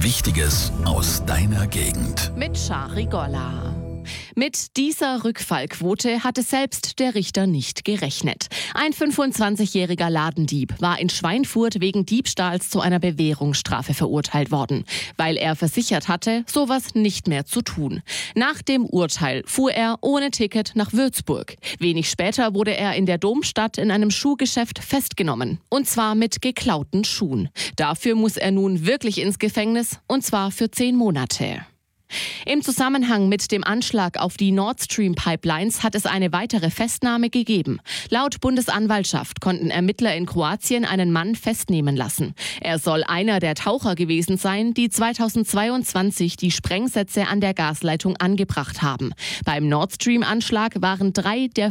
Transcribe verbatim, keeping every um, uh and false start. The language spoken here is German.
Wichtiges aus deiner Gegend. Mit Shari Golla. Mit dieser Rückfallquote hatte selbst der Richter nicht gerechnet. Ein fünfundzwanzigjähriger Ladendieb war in Schweinfurt wegen Diebstahls zu einer Bewährungsstrafe verurteilt worden, weil er versichert hatte, sowas nicht mehr zu tun. Nach dem Urteil fuhr er ohne Ticket nach Würzburg. Wenig später wurde er in der Domstadt in einem Schuhgeschäft festgenommen. Und zwar mit geklauten Schuhen. Dafür muss er nun wirklich ins Gefängnis, und zwar für zehn Monate. Im Zusammenhang mit dem Anschlag auf die Nord Stream Pipelines hat es eine weitere Festnahme gegeben. Laut Bundesanwaltschaft konnten Ermittler in Kroatien einen Mann festnehmen lassen. Er soll einer der Taucher gewesen sein, die zweitausendzweiundzwanzig die Sprengsätze an der Gasleitung angebracht haben. Beim Nord Stream Anschlag waren drei der